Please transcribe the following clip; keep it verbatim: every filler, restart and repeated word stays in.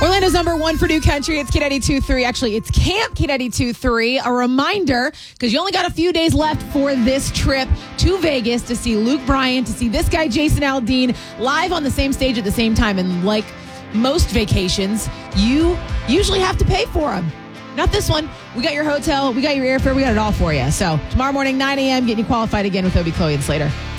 Orlando's number one for new country. It's K ninety-two point three. Actually, it's Camp K ninety-two point three. A reminder, because you only got a few days left for this trip to Vegas to see Luke Bryan, to see this guy, Jason Aldean, live on the same stage at the same time. And like most vacations, you usually have to pay for them. Not this one. We got your hotel. We got your airfare. We got it all for you. So tomorrow morning, nine a.m., getting you qualified again with Obie, Chloe, and Slater.